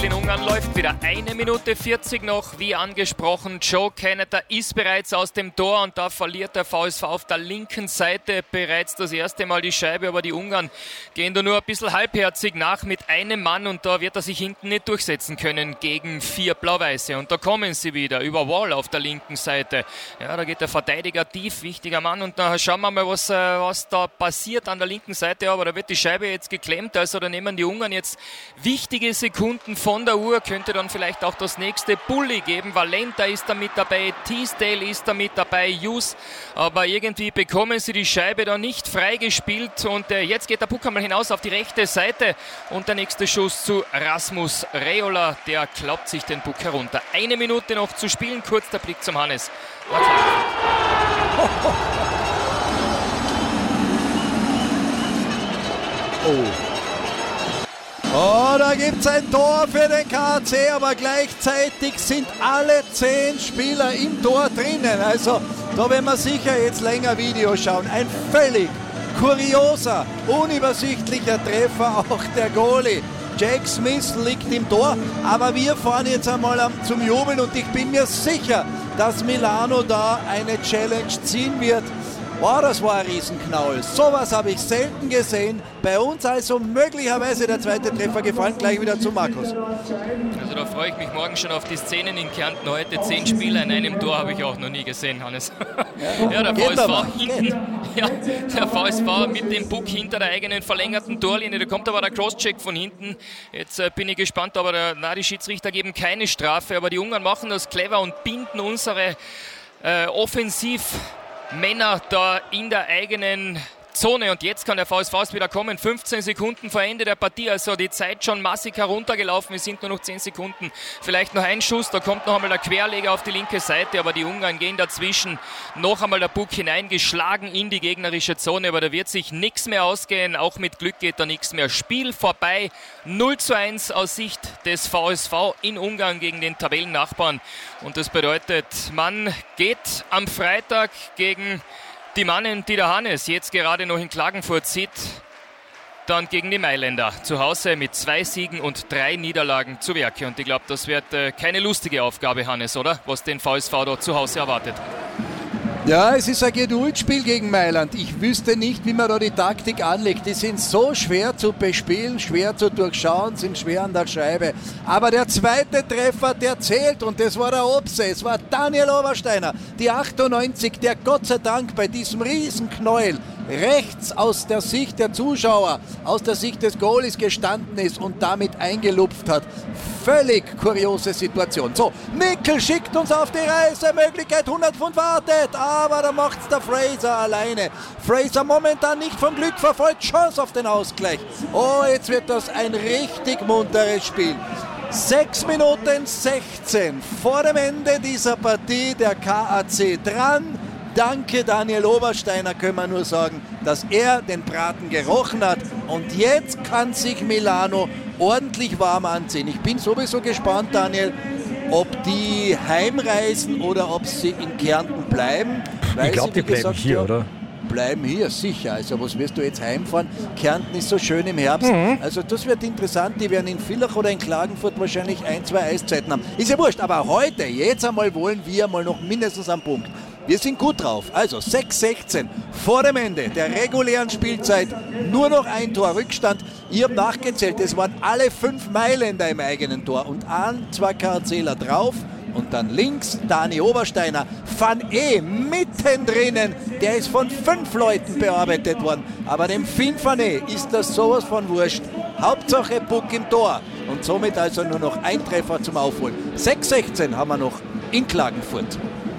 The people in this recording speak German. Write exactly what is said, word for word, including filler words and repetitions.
in Ungarn läuft wieder. Eine Minute vierzig noch, wie angesprochen. Joe Canada ist bereits aus dem Tor und da verliert der V S V auf der linken Seite bereits das erste Mal die Scheibe, aber die Ungarn gehen da nur ein bisschen halbherzig nach mit einem Mann und da wird er sich hinten nicht durchsetzen können gegen vier Blau-Weiße. Und da kommen sie wieder über Wall auf der linken Seite. Ja, da geht der Verteidiger tief, wichtiger Mann und da schauen wir mal, was, was da passiert an der linken Seite, aber da wird die Scheibe jetzt geklemmt, also da nehmen die Ungarn jetzt wichtige Sekunden von der Uhr, könnte dann vielleicht auch das nächste Bulli geben. Valenta ist da mit dabei, Teasdale ist da mit dabei, Hughes, aber irgendwie bekommen sie die Scheibe da nicht freigespielt und äh, jetzt geht der Puck einmal hinaus auf die rechte Seite und der nächste Schuss zu Rasmus Reola, der klappt sich den Puck herunter. Eine Minute noch zu spielen, kurz der Blick zum Hannes. Oh. Oh, da gibt es ein Tor für den K A C, aber gleichzeitig sind alle zehn Spieler im Tor drinnen. Also da werden wir sicher jetzt länger Video schauen. Ein völlig kurioser, unübersichtlicher Treffer, auch der Goalie. Jack Smith liegt im Tor, aber wir fahren jetzt einmal zum Jubeln und ich bin mir sicher, dass Milano da eine Challenge ziehen wird. Oh, das war ein Riesenknall. Sowas habe ich selten gesehen. Bei uns also möglicherweise der zweite Treffer gefallen. Gleich wieder zu Markus. Also da freue ich mich morgen schon auf die Szenen in Kärnten. Heute zehn Spieler in einem Tor habe ich auch noch nie gesehen, Hannes. Ja, ja der V S V hinten. Ja, der V S V mit dem Puck hinter der eigenen verlängerten Torlinie. Da kommt aber der Crosscheck von hinten. Jetzt äh, bin ich gespannt, aber der, na, die Schiedsrichter geben keine Strafe. Aber die Ungarn machen das clever und binden unsere äh, Offensiv Männer da in der eigenen Zone und jetzt kann der V S V wieder kommen. fünfzehn Sekunden vor Ende der Partie, also die Zeit schon massig heruntergelaufen. Es sind nur noch zehn Sekunden. Vielleicht noch ein Schuss, da kommt noch einmal der Querleger auf die linke Seite, aber die Ungarn gehen dazwischen. Noch einmal der Puck hineingeschlagen in die gegnerische Zone, aber da wird sich nichts mehr ausgehen. Auch mit Glück geht da nichts mehr. Spiel vorbei. null zu eins aus Sicht des V S V in Ungarn gegen den Tabellennachbarn. Und das bedeutet, man geht am Freitag gegen die Mannen, die der Hannes jetzt gerade noch in Klagenfurt sieht, dann gegen die Mailänder zu Hause mit zwei Siegen und drei Niederlagen zu Werke. Und ich glaube, das wird äh, keine lustige Aufgabe, Hannes, oder? Was den V S V dort zu Hause erwartet. Ja, es ist ein Geduldsspiel gegen Mailand. Ich wüsste nicht, wie man da die Taktik anlegt. Die sind so schwer zu bespielen, schwer zu durchschauen, sind schwer an der Scheibe. Aber der zweite Treffer, der zählt und das war der Obse. Es war Daniel Obersteiner, die achtundneunzig, der Gott sei Dank bei diesem Riesenknäuel rechts aus der Sicht der Zuschauer, aus der Sicht des Goalies gestanden ist und damit eingelupft hat. Völlig kuriose Situation. So, Mikl schickt uns auf die Reise, Möglichkeit hundert Pfund wartet, aber da macht's der Fraser alleine. Fraser momentan nicht vom Glück verfolgt, Chance auf den Ausgleich. Oh, jetzt wird das ein richtig munteres Spiel. sechs Minuten sechzehn vor dem Ende dieser Partie, der K A C dran. Danke Daniel Obersteiner, können wir nur sagen, dass er den Braten gerochen hat. Und jetzt kann sich Milano ordentlich warm anziehen. Ich bin sowieso gespannt, Daniel, ob die heimreisen oder ob sie in Kärnten bleiben. Ich glaube, die bleiben hier, ja, oder? Bleiben hier, sicher. Also was wirst du jetzt heimfahren? Kärnten ist so schön im Herbst. Mhm. Also das wird interessant. Die werden in Villach oder in Klagenfurt wahrscheinlich ein, zwei Eiszeiten haben. Ist ja wurscht, aber heute, jetzt einmal wollen wir mal noch mindestens am Punkt. Wir sind gut drauf. Also sechs sechzehn vor dem Ende der regulären Spielzeit. Nur noch ein Tor Rückstand. Ich habe nachgezählt, es waren alle fünf Mailänder im eigenen Tor. Und an zwei KACler drauf. Und dann links Dani Obersteiner. Van E mitten drinnen. Der ist von fünf Leuten bearbeitet worden. Aber dem Finn Van E ist das sowas von wurscht. Hauptsache Puck im Tor. Und somit also nur noch ein Treffer zum Aufholen. sechs sechzehn haben wir noch in Klagenfurt.